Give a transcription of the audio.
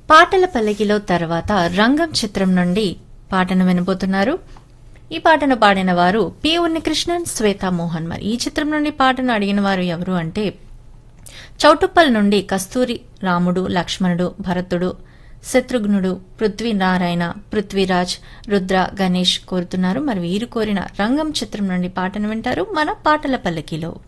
పాటల పల్లకిలో తర్వాత రంగం చిత్రం నుండి పాటను వినబోతున్నారు. ఈ పాటను పాడిన వారు పి ఉన్నికృష్ణన్, శ్వేతా మోహన్. మరి ఈ చిత్రం నుండి పాటను అడిగిన వారు ఎవరు అంటే చౌటుప్పల్ నుండి కస్తూరి రాముడు, లక్ష్మణుడు, భరతుడు, శత్రుఘ్నుడు, పృథ్వీనారాయణ, పృథ్వీరాజ్, రుద్ర, గణేష్ కోరుతున్నారు. మరి వీరు కోరిన రంగం చిత్రం నుండి పాటను వింటారు మన పాటల పల్లకిలో.